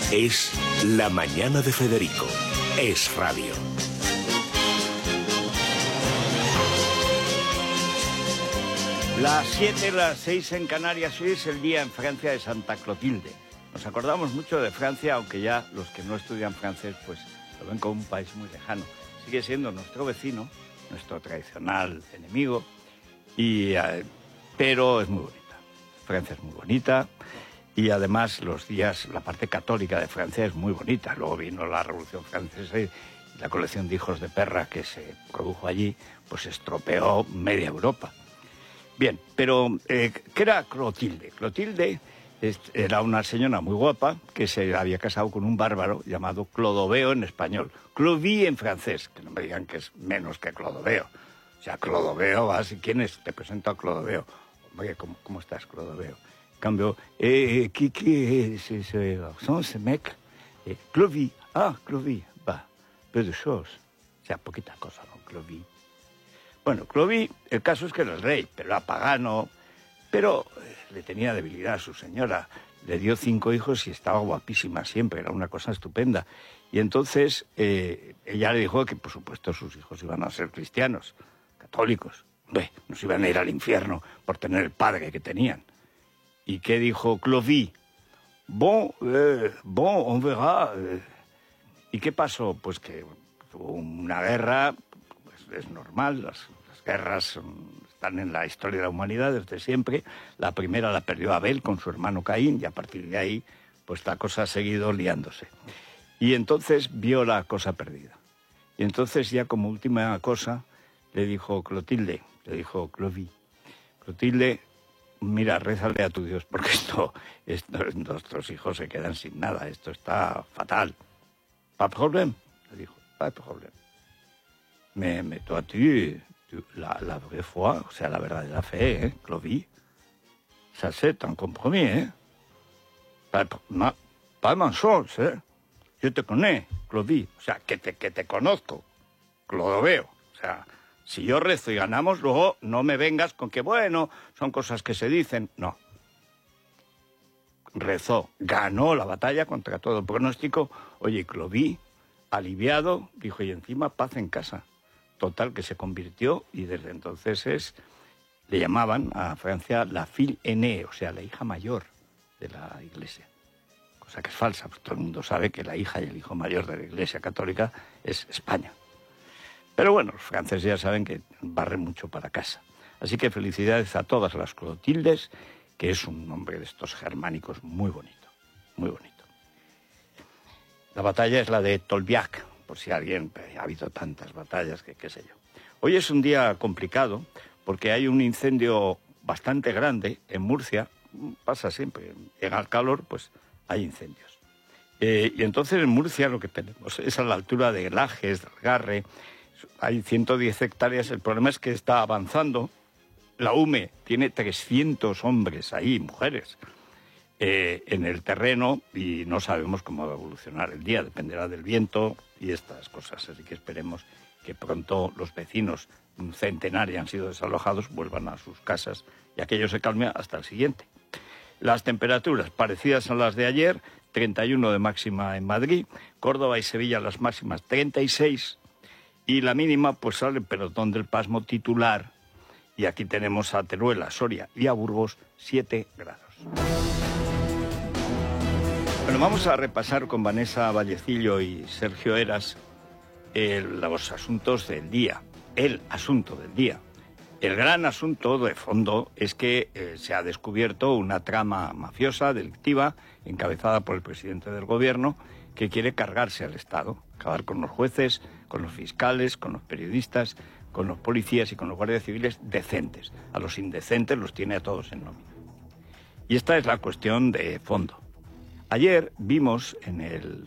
Es La Mañana de Federico. Es radio. Las 7, las 6 en Canarias. Hoy es el día en Francia de Santa Clotilde. Nos acordamos mucho de Francia, aunque ya los que no estudian francés pues lo ven como un país muy lejano. Sigue siendo nuestro vecino, nuestro tradicional enemigo, pero es muy bonita. Francia es muy bonita y además los días, la parte católica de Francia es muy bonita. Luego vino la Revolución Francesa y la colección de hijos de perra que se produjo allí pues estropeó media Europa. Bien, pero ¿qué era Clotilde? Clotilde era una señora muy guapa que se había casado con un bárbaro llamado Clodoveo en español. Clovis en francés, que no me digan que es menos que Clodoveo. O sea, Clodoveo, ¿quién es? Te presento a Clodoveo. Hombre, ¿cómo estás, Clodoveo? En cambio, ¿qué es ese garçon, ese mec? Clovis. Ah, Clovis. Va, peu de choses. O sea, poquita cosa, ¿no? Clovis. Bueno, Clovis, el caso es que era el rey, pero era pagano, pero le tenía debilidad a su señora. Le dio 5 hijos y estaba guapísima siempre, era una cosa estupenda. Y entonces ella le dijo que, por supuesto, sus hijos iban a ser cristianos, católicos. No se iban a ir al infierno por tener el padre que tenían. ¿Y qué dijo Clovis? Bon, on verra. ¿Y qué pasó? Pues que hubo una guerra, pues es normal, las guerras están en la historia de la humanidad desde siempre. La primera la perdió Abel con su hermano Caín y a partir de ahí pues la cosa ha seguido liándose. Y entonces vio la cosa perdida. Y entonces ya como última cosa le dijo Clotilde, le dijo Clovis, Clotilde, mira, rézale a tu Dios porque esto nuestros hijos se quedan sin nada, esto está fatal. Pas de problème, le dijo, pas de problème. Mais toi, la vraie foi, o sea, la verdadera fe, Clovis, ça c'est un compromis, pas mensonge, yo te connais, Clovis, o sea, que te conozco, Clodoveo, o sea, si yo rezo y ganamos, luego no me vengas con que, bueno, son cosas que se dicen, no. Rezó, ganó la batalla contra todo el pronóstico, oye, Clovis, aliviado, dijo, y encima paz en casa. Total, que se convirtió y desde entonces le llamaban a Francia la fille aînée, o sea, la hija mayor de la Iglesia. Cosa que es falsa, pues todo el mundo sabe que la hija y el hijo mayor de la Iglesia Católica es España. Pero bueno, los franceses ya saben que barren mucho para casa. Así que felicidades a todas las Clotildes, que es un nombre de estos germánicos muy bonito, muy bonito. La batalla es la de Tolbiac, por si alguien ha habido tantas batallas que qué sé yo. Hoy es un día complicado porque hay un incendio bastante grande en Murcia, pasa siempre, llega el calor, pues hay incendios. Y entonces en Murcia lo que tenemos es a la altura de Lajes, de Algarre, hay 110 hectáreas, el problema es que está avanzando, la UME tiene 300 hombres ahí, mujeres, en el terreno y no sabemos cómo va a evolucionar el día, dependerá del viento y estas cosas, así que esperemos que pronto los vecinos, un centenario han sido desalojados, vuelvan a sus casas y aquello se calme hasta el siguiente. Las temperaturas parecidas a las de ayer, 31 de máxima en Madrid, Córdoba y Sevilla las máximas 36 y la mínima pues sale el pelotón del pasmo titular y aquí tenemos a Teruel, a Soria y a Burgos 7 grados. Bueno, vamos a repasar con Vanessa Vallecillo y Sergio Eras los asuntos del día, el asunto del día. El gran asunto de fondo es que se ha descubierto una trama mafiosa, delictiva, encabezada por el presidente del gobierno, que quiere cargarse al Estado, acabar con los jueces, con los fiscales, con los periodistas, con los policías y con los guardias civiles decentes. A los indecentes los tiene a todos en nómina. Y esta es la cuestión de fondo. Ayer vimos en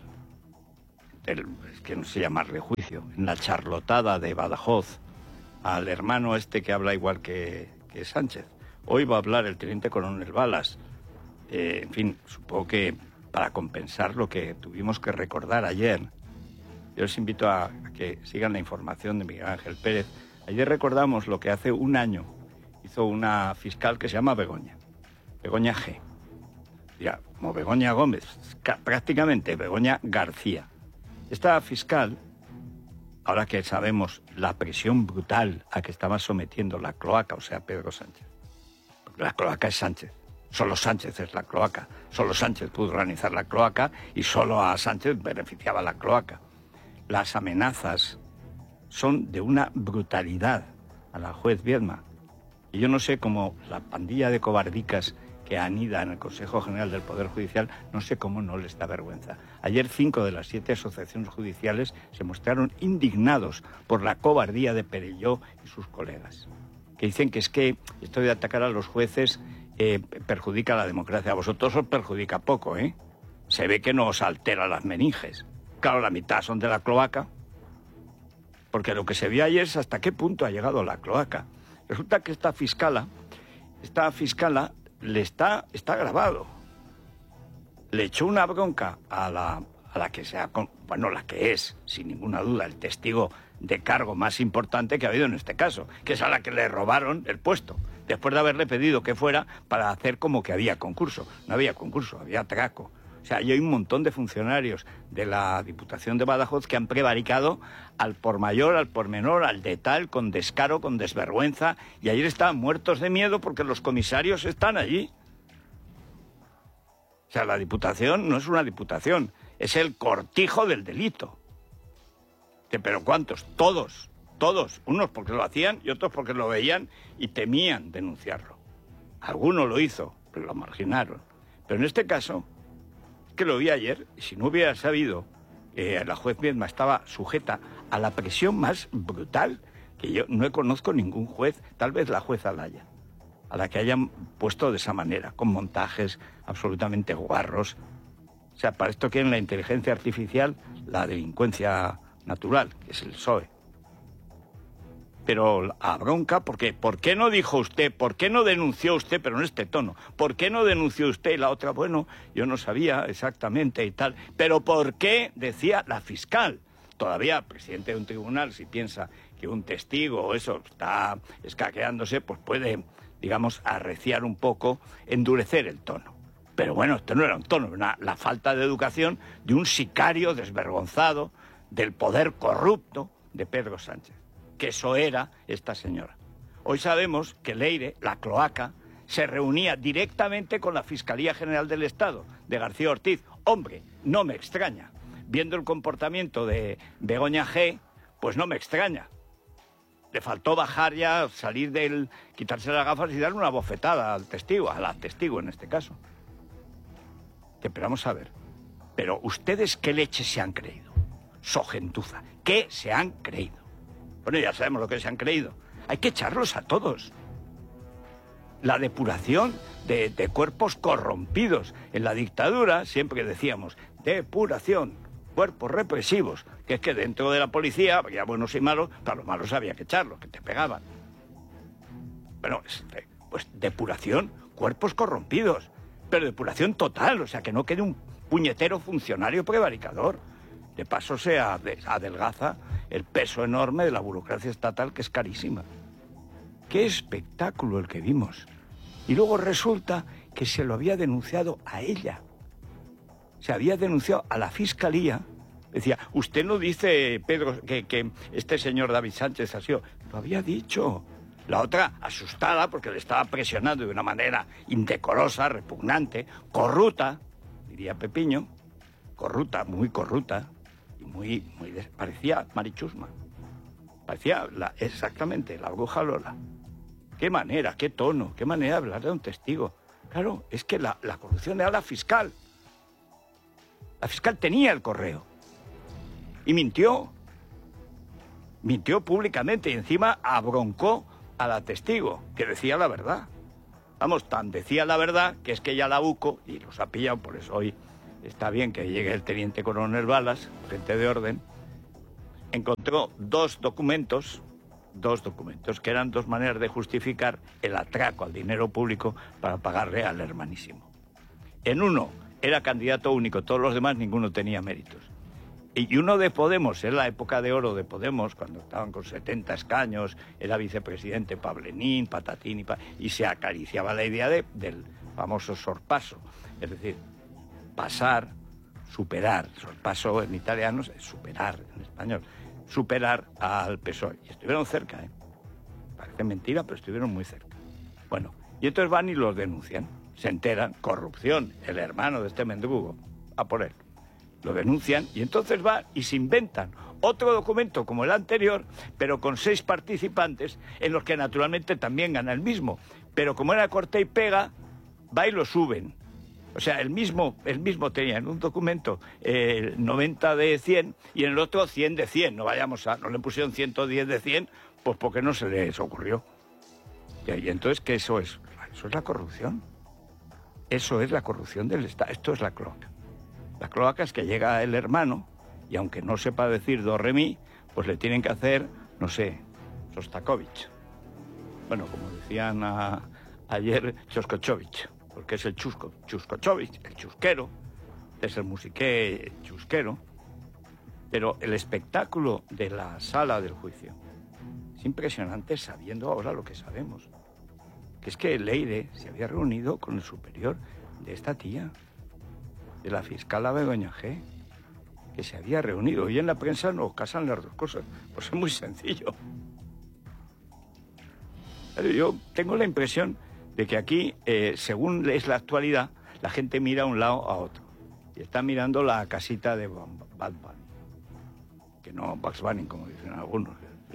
es que no sé llamarle juicio, en la charlotada de Badajoz, al hermano este que habla igual que Sánchez. Hoy va a hablar el teniente coronel Balas. En fin, supongo que para compensar lo que tuvimos que recordar ayer, yo les invito a que sigan la información de Miguel Ángel Pérez. Ayer recordamos lo que hace un año hizo una fiscal que se llama Begoña G. Ya, como Begoña Gómez, prácticamente Begoña García. Esta fiscal, ahora que sabemos la presión brutal a que estaba sometiendo la cloaca, o sea, Pedro Sánchez. La cloaca es Sánchez. Solo Sánchez es la cloaca. Solo Sánchez pudo organizar la cloaca y solo a Sánchez beneficiaba la cloaca. Las amenazas son de una brutalidad a la juez Viedma. Y yo no sé cómo la pandilla de cobardicas que anida en el Consejo General del Poder Judicial, no sé cómo no les da vergüenza. Ayer 5 de las 7 asociaciones judiciales se mostraron indignados por la cobardía de Perelló y sus colegas, que dicen que es que esto de atacar a los jueces perjudica a la democracia. A vosotros os perjudica poco, ¿eh? Se ve que no os altera las meninges. Claro, la mitad son de la cloaca, porque lo que se vio ayer es hasta qué punto ha llegado la cloaca. Resulta que esta fiscala está grabado. Le echó una bronca a la que sea, bueno, la que es, sin ninguna duda, el testigo de cargo más importante que ha habido en este caso, que es a la que le robaron el puesto, después de haberle pedido que fuera para hacer como que había concurso. No había concurso, había atraco. O sea, hay un montón de funcionarios de la Diputación de Badajoz que han prevaricado al por mayor, al por menor, al de tal, con descaro, con desvergüenza, y ayer estaban muertos de miedo porque los comisarios están allí. O sea, la Diputación no es una Diputación, es el cortijo del delito. ¿Pero cuántos? Todos. Unos porque lo hacían y otros porque lo veían y temían denunciarlo. Alguno lo hizo, pero lo marginaron. Pero en este caso, que lo vi ayer, y si no hubiera sabido que la juez Viedma estaba sujeta a la presión más brutal, que yo no conozco ningún juez, tal vez la jueza Laya, a la que hayan puesto de esa manera, con montajes absolutamente guarros. O sea, para esto quieren la inteligencia artificial, la delincuencia natural, que es el PSOE. Pero a bronca, porque ¿por qué no dijo usted? ¿Por qué no denunció usted? Pero en este tono. ¿Por qué no denunció usted? Y la otra, bueno, yo no sabía exactamente y tal. Pero ¿por qué? Decía la fiscal. Todavía, presidente de un tribunal, si piensa que un testigo o eso está escaqueándose, pues puede, digamos, arreciar un poco, endurecer el tono. Pero bueno, esto no era un tono, era la falta de educación de un sicario desvergonzado del poder corrupto de Pedro Sánchez, que eso era esta señora. Hoy sabemos que Leire, la cloaca, se reunía directamente con la Fiscalía General del Estado, de García Ortiz. Hombre, no me extraña. Viendo el comportamiento de Begoña G., pues no me extraña. Le faltó bajar ya, quitarse las gafas y darle una bofetada al testigo, a la testigo en este caso. Pero vamos a ver. Pero ustedes, ¿qué leche se han creído? Sogentuza, ¿qué se han creído? Bueno, ya sabemos lo que se han creído. Hay que echarlos a todos. La depuración de cuerpos corrompidos. En la dictadura siempre decíamos, depuración, cuerpos represivos, que es que dentro de la policía había buenos y malos, para los malos había que echarlos, que te pegaban. Bueno, pues depuración, cuerpos corrompidos, pero depuración total, o sea, que no quede un puñetero funcionario prevaricador. De paso se adelgaza el peso enorme de la burocracia estatal, que es carísima. ¡Qué espectáculo el que vimos! Y luego resulta que se lo había denunciado a ella. Se había denunciado a la Fiscalía. Decía, usted no dice, Pedro, que este señor David Sánchez ha sido... Lo había dicho. La otra, asustada, porque le estaba presionando de una manera indecorosa, repugnante, corrupta, diría Pepiño, corrupta, muy corrupta, y parecía Marichusma. Parecía exactamente la bruja Lola. Qué manera, qué tono, qué manera de hablar de un testigo. Claro, es que la corrupción era la fiscal. La fiscal tenía el correo. Y mintió. Mintió públicamente y encima abroncó a la testigo, que decía la verdad. Vamos, tan decía la verdad que es que ya la UCO, y los ha pillado, por eso hoy está bien que llegue el teniente coronel Balas, gente de orden, encontró dos documentos que eran dos maneras de justificar el atraco al dinero público para pagarle al hermanísimo. En uno era candidato único, todos los demás ninguno tenía méritos. Y uno de Podemos, en la época de oro de Podemos, cuando estaban con 70 escaños, era vicepresidente Pablenín, Patatín y se acariciaba la idea del famoso sorpaso. Es decir, superar, sorpaso en italiano es superar en español, superar al PSOE. Y estuvieron cerca, ¿eh? Parece mentira, pero estuvieron muy cerca. Bueno, y entonces van y los denuncian, se enteran, corrupción, el hermano de este mendrugo, a por él. Lo denuncian y entonces van y se inventan otro documento como el anterior, pero con 6 participantes, en los que naturalmente también gana el mismo. Pero como era corta y pega, va y lo suben. O sea, el mismo tenía en un documento 90 de 100 y en el otro 100 de 100. No le pusieron 110 de 100, pues porque no se les ocurrió. Y entonces, ¿qué eso es? Eso es la corrupción. Eso es la corrupción del Estado. Esto es la cloaca. La cloaca es que llega el hermano y aunque no sepa decir do, re, mi, pues le tienen que hacer, no sé, Sostakovich. Bueno, como decían ayer, Choscochovich, porque es el Chuscochovich, el chusquero, es el musiqué chusquero. Pero el espectáculo de la sala del juicio es impresionante sabiendo ahora lo que sabemos. Que es que Leire se había reunido con el superior de esta tía, de la fiscal Begoña G., que se había reunido. Y en la prensa nos casan las dos cosas. Pues es muy sencillo. Pero yo tengo la impresión de que aquí, según es la actualidad, la gente mira a un lado a otro. Y está mirando la casita de Bad Bunny. Que no Bugs Bunny, como dicen algunos.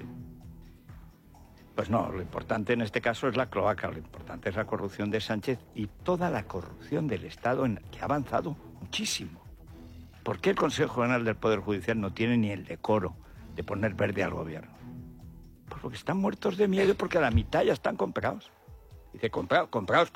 Pues no, lo importante en este caso es la cloaca, lo importante es la corrupción de Sánchez y toda la corrupción del Estado que ha avanzado muchísimo. ¿Por qué el Consejo General del Poder Judicial no tiene ni el decoro de poner verde al gobierno? Pues porque están muertos de miedo porque a la mitad ya están comprados. Dice, comprados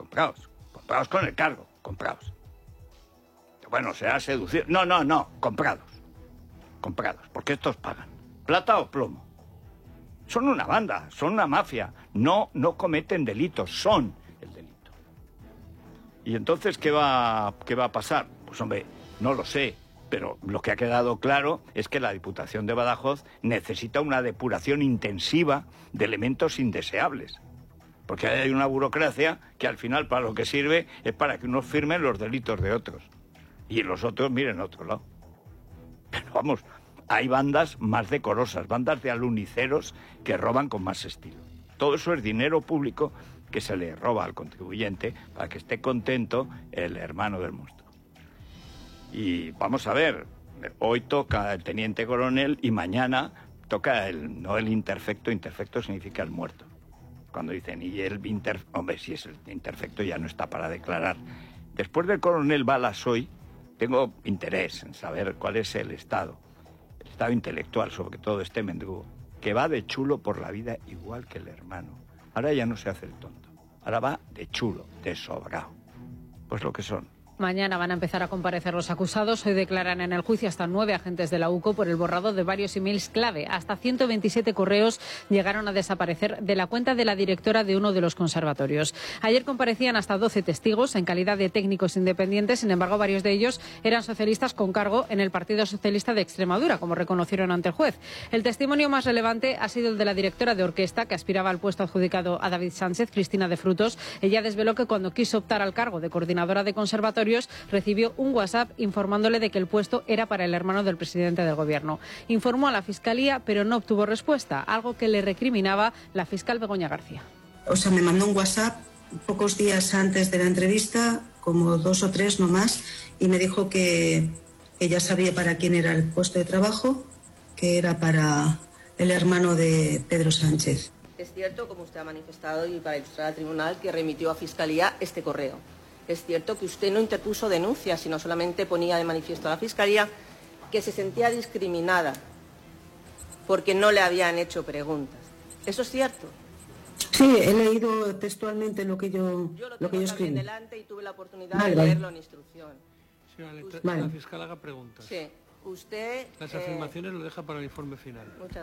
con el cargo, comprados. Bueno, será seducir. No, comprados, porque estos pagan. ¿Plata o plomo? Son una banda, son una mafia. No cometen delitos, son el delito. ¿Y entonces qué va a pasar? Pues hombre, no lo sé, pero lo que ha quedado claro es que la Diputación de Badajoz necesita una depuración intensiva de elementos indeseables. Porque hay una burocracia que al final para lo que sirve es para que unos firmen los delitos de otros. Y los otros miren a otro lado. Pero vamos, hay bandas más decorosas, bandas de aluniceros que roban con más estilo. Todo eso es dinero público que se le roba al contribuyente para que esté contento el hermano del monstruo. Y vamos a ver, hoy toca el teniente coronel y mañana toca no el interfecto significa el muerto. Cuando dicen, y el hombre, si es el interfecto ya no está para declarar. Después del coronel Balas hoy, tengo interés en saber cuál es el estado intelectual, sobre todo este mendrugo, que va de chulo por la vida igual que el hermano. Ahora ya no se hace el tonto, ahora va de chulo, de sobrado. Pues lo que son. Mañana van a empezar a comparecer los acusados. Hoy declaran en el juicio hasta 9 agentes de la UCO por el borrado de varios emails clave. Hasta 127 correos llegaron a desaparecer de la cuenta de la directora de uno de los conservatorios. Ayer comparecían hasta 12 testigos en calidad de técnicos independientes. Sin embargo, varios de ellos eran socialistas con cargo en el Partido Socialista de Extremadura, como reconocieron ante el juez. El testimonio más relevante ha sido el de la directora de orquesta, que aspiraba al puesto adjudicado a David Sánchez, Cristina de Frutos. Ella desveló que cuando quiso optar al cargo de coordinadora de conservatorios, recibió un WhatsApp informándole de que el puesto era para el hermano del presidente del gobierno. Informó a la Fiscalía, pero no obtuvo respuesta, algo que le recriminaba la fiscal Begoña García. O sea, me mandó un WhatsApp pocos días antes de la entrevista, como 2 o 3 no más, y me dijo que ella sabía para quién era el puesto de trabajo, que era para el hermano de Pedro Sánchez. Es cierto, como usted ha manifestado y para ilustrar al tribunal, que remitió a Fiscalía este correo. Es cierto que usted no interpuso denuncias, sino solamente ponía de manifiesto a la Fiscalía que se sentía discriminada porque no le habían hecho preguntas. ¿Eso es cierto? Sí, he leído textualmente lo que yo escribí. Delante y tuve la oportunidad de leerlo en instrucción. Señora, la fiscal haga preguntas. Sí. Usted... Las afirmaciones lo deja para el informe final. Muchas